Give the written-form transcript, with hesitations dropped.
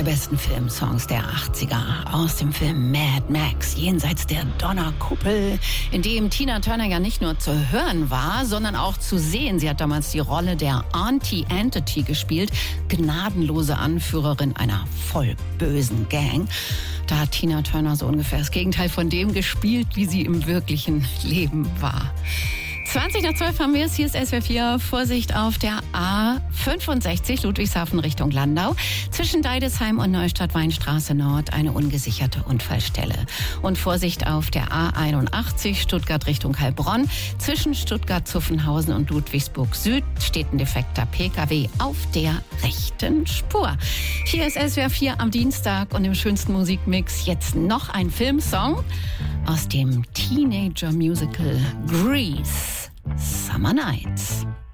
der besten Filmsongs der 80er aus dem Film Mad Max, Jenseits der Donnerkuppel, in dem Tina Turner ja nicht nur zu hören war, sondern auch zu sehen. Sie hat damals die Rolle der Auntie Entity gespielt, gnadenlose Anführerin einer voll bösen Gang. Da hat Tina Turner so ungefähr das Gegenteil von dem gespielt, wie sie im wirklichen Leben war. 20:12 haben wir es. Hier ist SWR 4. Vorsicht auf der A65 Ludwigshafen Richtung Landau. Zwischen Deidesheim und Neustadt-Weinstraße Nord eine ungesicherte Unfallstelle. Und Vorsicht auf der A81 Stuttgart Richtung Heilbronn. Zwischen Stuttgart-Zuffenhausen und Ludwigsburg Süd steht ein defekter PKW auf der rechten Spur. Hier ist SWR 4 am Dienstag und im schönsten Musikmix jetzt noch ein Filmsong aus dem Teenager-Musical Grease. Summer Nights.